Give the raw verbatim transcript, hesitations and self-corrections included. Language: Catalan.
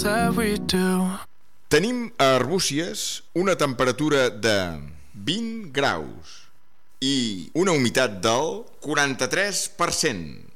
that we do. Tenim a Arbúcies una temperatura de vint graus i una humitat del quaranta-tres per cent.